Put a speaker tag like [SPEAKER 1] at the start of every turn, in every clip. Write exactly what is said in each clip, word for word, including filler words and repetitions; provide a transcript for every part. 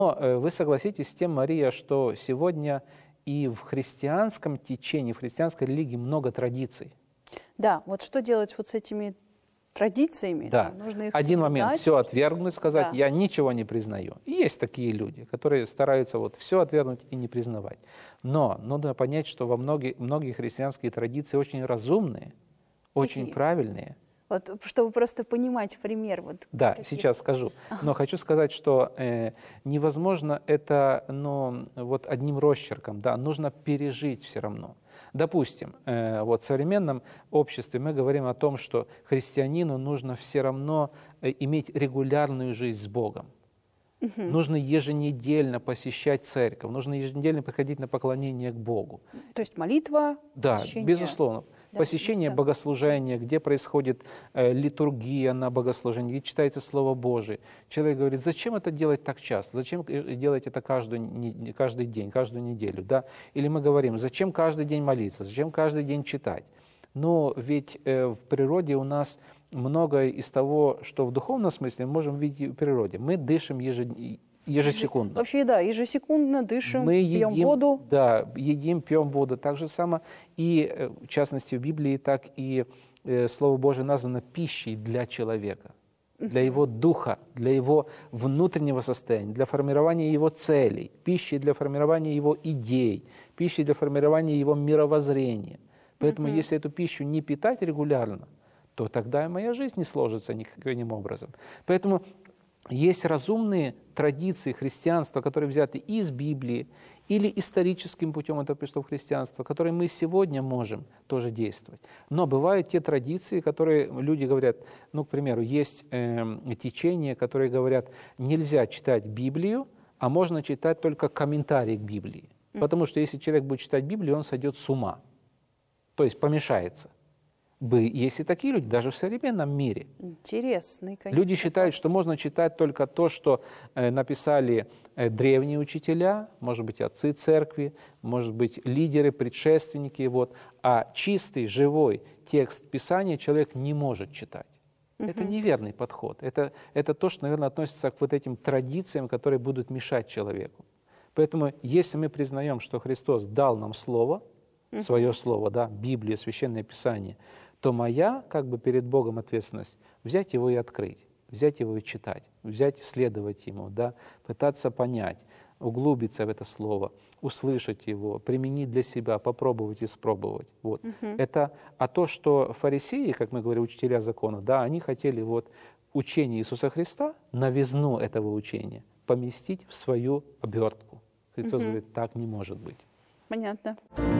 [SPEAKER 1] Но э, вы согласитесь с тем, Мария, что сегодня и в христианском течении, в христианской религии много традиций.
[SPEAKER 2] Да, вот что делать вот с этими традициями?
[SPEAKER 1] Да,
[SPEAKER 2] нужно их
[SPEAKER 1] один
[SPEAKER 2] соблюдать.
[SPEAKER 1] момент, все отвергнуть, сказать,
[SPEAKER 2] Да.
[SPEAKER 1] я ничего не признаю. И есть такие люди, которые стараются вот все отвергнуть и не признавать. Но нужно понять, что во многие, многие христианские традиции очень разумные, очень
[SPEAKER 2] Какие?
[SPEAKER 1] правильные.
[SPEAKER 2] Вот, чтобы просто понимать пример. Вот,
[SPEAKER 1] Да,
[SPEAKER 2] каких.
[SPEAKER 1] сейчас скажу. Но хочу сказать, что э, невозможно это ну, вот одним росчерком, да, нужно пережить все равно. Допустим, э, вот в современном обществе мы говорим о том, что христианину нужно все равно э, иметь регулярную жизнь с Богом. Угу. Нужно еженедельно посещать церковь, нужно еженедельно приходить на поклонение к Богу.
[SPEAKER 2] То есть молитва,
[SPEAKER 1] да,
[SPEAKER 2] посещение.
[SPEAKER 1] Безусловно.
[SPEAKER 2] Да,
[SPEAKER 1] Посещение
[SPEAKER 2] места.
[SPEAKER 1] богослужения, где происходит э, литургия на богослужении, где читается Слово Божие. Человек говорит, зачем это делать так часто? Зачем делать это каждый, не, каждый день, каждую неделю? Да? Или мы говорим, зачем каждый день молиться, зачем каждый день читать? Но ведь э, в природе у нас многое из того, что в духовном смысле мы можем видеть в природе. Мы дышим ежедневно. Ежесекундно.
[SPEAKER 2] Вообще, да, ежесекундно дышим,
[SPEAKER 1] мы
[SPEAKER 2] пьем
[SPEAKER 1] едим,
[SPEAKER 2] воду.
[SPEAKER 1] Да, едим, пьем воду. Так же само и, в частности, в Библии, так и э, Слово Божие названо пищей для человека, для его духа, для его внутреннего состояния, для формирования его целей, пищей для формирования его идей, пищей для формирования его мировоззрения. Поэтому, uh-huh. если эту пищу не питать регулярно, то тогда и моя жизнь не сложится никаким образом. Поэтому есть разумные традиции христианства, которые взяты из Библии или историческим путем это пришло в христианство, которые мы сегодня можем тоже действовать. Но бывают те традиции, которые люди говорят, ну, к примеру, есть э, течения, которые говорят, нельзя читать Библию, а можно читать только комментарии к Библии. Потому что если человек будет читать Библию, он сойдет с ума, то есть помешается. Есть и такие люди, даже в современном мире.
[SPEAKER 2] Интересный, конечно.
[SPEAKER 1] Люди считают, что можно читать только то, что э, написали э, древние учителя, может быть, отцы церкви, может быть, лидеры, предшественники, вот, а чистый, живой текст Писания человек не может читать. Угу. Это неверный подход. Это, это то, что, наверное, относится к вот этим традициям, которые будут мешать человеку. Поэтому, если мы признаем, что Христос дал нам Слово, угу. свое Слово, да, Библия, Священное Писание, то моя, как бы перед Богом ответственность, взять его и открыть, взять его и читать, взять и следовать ему, да, пытаться понять, углубиться в это слово, услышать его, применить для себя, попробовать и испробовать. Вот. Uh-huh. Это, а то, что фарисеи, как мы говорим, учителя закона, да, они хотели вот учение Иисуса Христа, новизну этого учения, поместить в свою обертку. Христос uh-huh. говорит, так не может быть.
[SPEAKER 2] Понятно.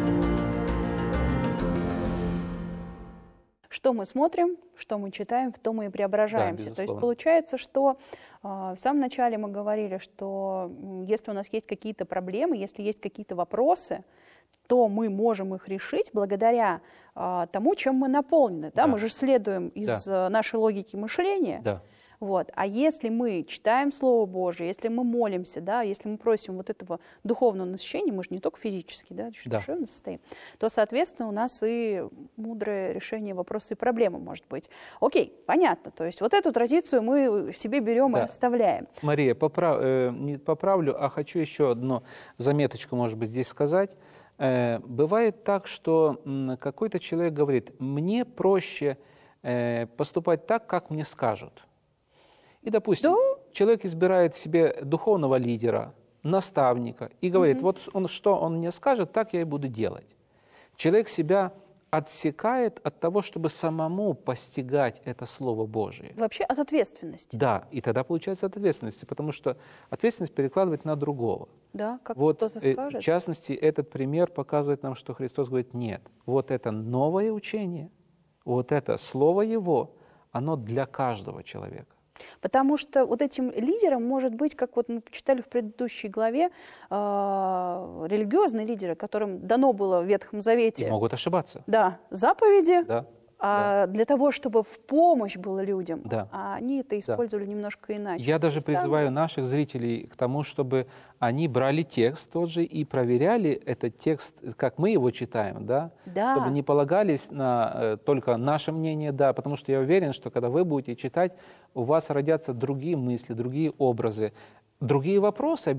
[SPEAKER 2] Что мы смотрим, что мы читаем, в том мы и преображаемся.
[SPEAKER 1] Да,
[SPEAKER 2] то есть получается, что э, в самом начале мы говорили, что если у нас есть какие-то проблемы, если есть какие-то вопросы, то мы можем их решить благодаря э, тому, чем мы наполнены. Да? Да. Мы же следуем из да. нашей логики мышления. Да. Вот. А если мы читаем Слово Божие, если мы молимся, да, если мы просим вот этого духовного насыщения, мы же не только физически, да, еще да. душевно состоим, то, соответственно, у нас и мудрое решение вопроса и проблемы может быть. Окей, понятно. То есть вот эту традицию мы себе берем да. и оставляем.
[SPEAKER 1] Мария, поправ, э, не поправлю, а хочу еще одну заметочку, может быть, здесь сказать. Э, бывает так, что м, какой-то человек говорит, мне проще э, поступать так, как мне скажут. И, допустим, да? человек избирает себе духовного лидера, наставника и говорит, mm-hmm. вот он, что он мне скажет, так я и буду делать. Человек себя отсекает от того, чтобы самому постигать это Слово Божие.
[SPEAKER 2] Вообще от ответственности.
[SPEAKER 1] Да, и тогда получается от ответственности, потому что ответственность перекладывает на другого.
[SPEAKER 2] Да, как
[SPEAKER 1] вот,
[SPEAKER 2] кто-то скажет.
[SPEAKER 1] В частности, этот пример показывает нам, что Христос говорит, нет, вот это новое учение, вот это Слово Его, оно для каждого человека.
[SPEAKER 2] Потому что вот этим лидером может быть, как вот мы почитали в предыдущей главе, э, религиозные лидеры, которым дано было в Ветхом Завете.
[SPEAKER 1] И могут ошибаться.
[SPEAKER 2] Да, заповеди.
[SPEAKER 1] Да.
[SPEAKER 2] А да. для того, чтобы в помощь было людям,
[SPEAKER 1] да.
[SPEAKER 2] а они это использовали да. немножко иначе.
[SPEAKER 1] Я даже призываю там... наших зрителей к тому, чтобы они брали текст тот же и проверяли этот текст, как мы его читаем, да?
[SPEAKER 2] Да.
[SPEAKER 1] Чтобы не полагались на э, только наше мнение, да, потому что я уверен, что когда вы будете читать, у вас родятся другие мысли, другие образы, другие вопросы.